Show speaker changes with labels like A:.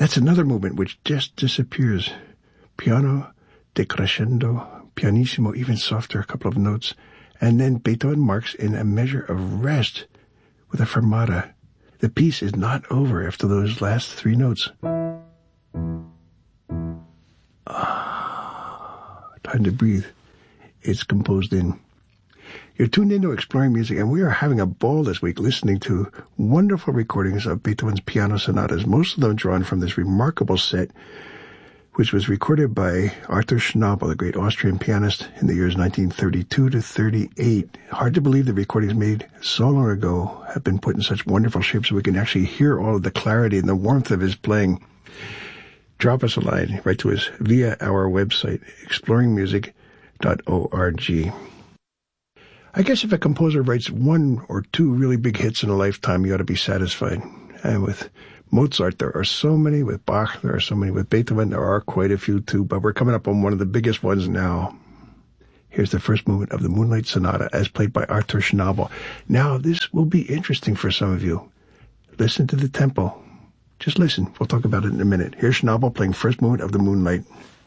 A: That's another movement which just disappears. Piano, decrescendo, pianissimo, even softer, a couple of notes. And then Beethoven marks in a measure of rest with a fermata. The piece is not over after those last three notes. Time to breathe. It's composed in. You're tuned into Exploring Music, and we are having a ball this week listening to wonderful recordings of Beethoven's piano sonatas, most of them drawn from this remarkable set, which was recorded by Arthur Schnabel, the great Austrian pianist, in the years 1932 to 38. Hard to believe the recordings made so long ago have been put in such wonderful shape so we can actually hear all of the clarity and the warmth of his playing. Drop us a line, write to us via our website, exploringmusic.org. I guess if a composer writes one or two really big hits in a lifetime, you ought to be satisfied. And with Mozart, there are so many. With Bach, there are so many. With Beethoven, there are quite a few too. But we're coming up on one of the biggest ones now. Here's the first movement of the Moonlight Sonata as played by Arthur Schnabel. Now, this will be interesting for some of you. Listen to the tempo. Just listen. We'll talk about it in a minute. Here's Schnabel playing first movement of the Moonlight.